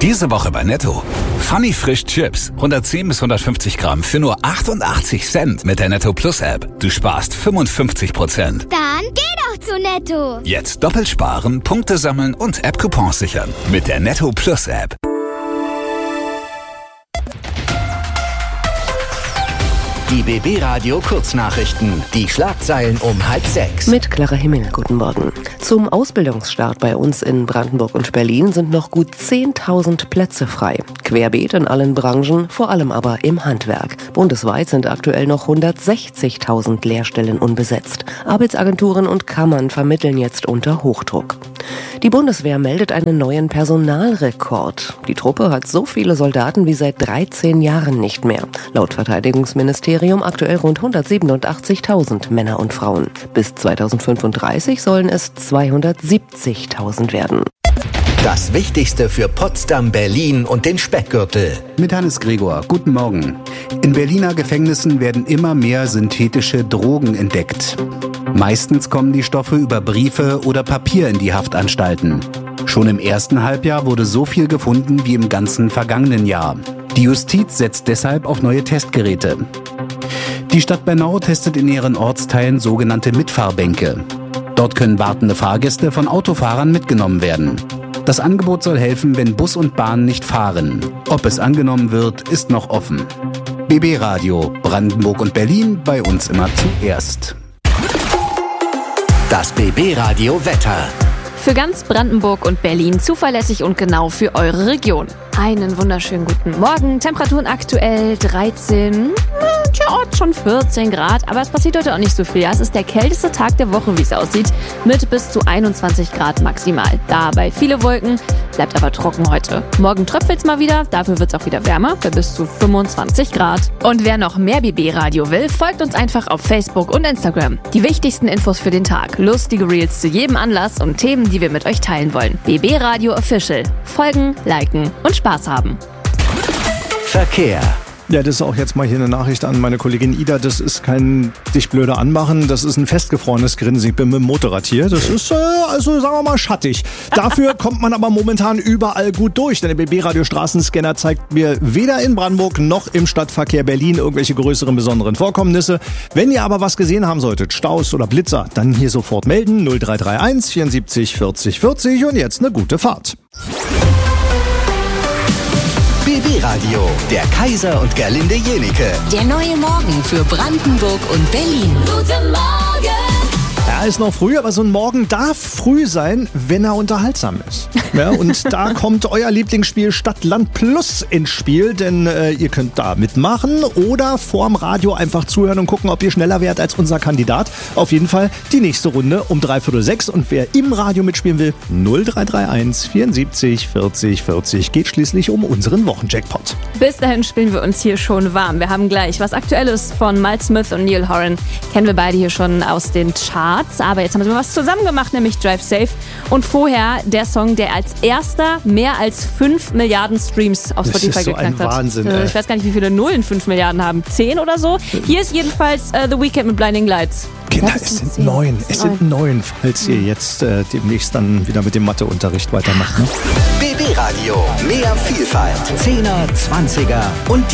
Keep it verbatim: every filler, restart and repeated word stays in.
Diese Woche bei Netto. Funny Frisch Chips. hundertzehn bis hundertfünfzig Gramm für nur achtundachtzig Cent mit der Netto Plus App. Du sparst fünfundfünfzig Prozent. Dann geh doch zu Netto. Jetzt doppelt sparen, Punkte sammeln und App-Coupons sichern. Mit der Netto Plus App. Die B B-Radio Kurznachrichten. Die Schlagzeilen um halb sechs. Mit Clara Himmel, guten Morgen. Zum Ausbildungsstart bei uns in Brandenburg und Berlin sind noch gut zehntausend Plätze frei. Querbeet in allen Branchen, vor allem aber im Handwerk. Bundesweit sind aktuell noch hundertsechzigtausend Lehrstellen unbesetzt. Arbeitsagenturen und Kammern vermitteln jetzt unter Hochdruck. Die Bundeswehr meldet einen neuen Personalrekord. Die Truppe hat so viele Soldaten wie seit dreizehn Jahren nicht mehr. Laut Verteidigungsministerium aktuell rund hundertsiebenundachtzigtausend Männer und Frauen. Bis zweitausendfünfunddreißig sollen es zweihundertsiebzigtausend werden. Das Wichtigste für Potsdam, Berlin und den Speckgürtel. Mit Hannes Gregor. Guten Morgen. In Berliner Gefängnissen werden immer mehr synthetische Drogen entdeckt. Meistens kommen die Stoffe über Briefe oder Papier in die Haftanstalten. Schon im ersten Halbjahr wurde so viel gefunden wie im ganzen vergangenen Jahr. Die Justiz setzt deshalb auf neue Testgeräte. Die Stadt Bernau testet in ihren Ortsteilen sogenannte Mitfahrbänke. Dort können wartende Fahrgäste von Autofahrern mitgenommen werden. Das Angebot soll helfen, wenn Bus und Bahn nicht fahren. Ob es angenommen wird, ist noch offen. B B-Radio, Brandenburg und Berlin, bei uns immer zuerst. Das B B-Radio Wetter. Für ganz Brandenburg und Berlin zuverlässig und genau für eure Region. Einen wunderschönen guten Morgen. Temperaturen aktuell dreizehn, tja, schon vierzehn Grad. Aber es passiert heute auch nicht so viel. Ja, es ist der kälteste Tag der Woche, wie es aussieht, mit bis zu einundzwanzig Grad maximal. Dabei viele Wolken, bleibt aber trocken heute. Morgen tröpfelt es mal wieder, dafür wird es auch wieder wärmer, bei bis zu fünfundzwanzig Grad. Und wer noch mehr B B-Radio will, folgt uns einfach auf Facebook und Instagram. Die wichtigsten Infos für den Tag, lustige Reels zu jedem Anlass und Themen, die wir mit euch teilen wollen. B B-Radio Official. Folgen, liken und Spaß haben. Verkehr. Ja, das ist auch jetzt mal hier eine Nachricht an meine Kollegin Ida. Das ist kein dich blöde anmachen, das ist ein festgefrorenes Grinsen. Ich bin mit dem Motorrad hier. Das ist, äh, also sagen wir mal, schattig. Dafür kommt man aber momentan überall gut durch, denn der B B-Radio Straßenscanner zeigt mir weder in Brandenburg noch im Stadtverkehr Berlin irgendwelche größeren besonderen Vorkommnisse. Wenn ihr aber was gesehen haben solltet, Staus oder Blitzer, dann hier sofort melden. null drei drei eins vierundsiebzig vierzig vierzig und jetzt eine gute Fahrt. B B-Radio, der Kaiser und Gerlinde Jenike. Der neue Morgen für Brandenburg und Berlin. Guten Morgen. Ja, ist noch früh, aber so ein Morgen darf früh sein, wenn er unterhaltsam ist. Ja, und da kommt euer Lieblingsspiel Stadt, Land Plus ins Spiel, denn äh, ihr könnt da mitmachen oder vorm Radio einfach zuhören und gucken, ob ihr schneller wärt als unser Kandidat. Auf jeden Fall die nächste Runde um dreiviertel sechs und wer im Radio mitspielen will, null drei drei eins vierundsiebzig vierzig vierzig, geht schließlich um unseren Wochenjackpot. Bis dahin spielen wir uns hier schon warm. Wir haben gleich was Aktuelles von Miles Smith und Neil Horan. Kennen wir beide hier schon aus den Charts. Aber jetzt haben wir was zusammen gemacht, nämlich Drive Safe. Und vorher der Song, der als erster mehr als fünf Milliarden Streams auf Spotify das ist so geknackt ein hat. Wahnsinn, äh, ich weiß gar nicht, wie viele Nullen fünf Milliarden haben. Zehn oder so? Hier ist jedenfalls uh, The Weeknd mit Blinding Lights. Kinder, es sind neun. Es sind neun, falls ihr jetzt äh, demnächst dann wieder mit dem Matheunterricht weitermacht. Ne? B B-Radio, mehr Vielfalt. Zehner, Zwanziger und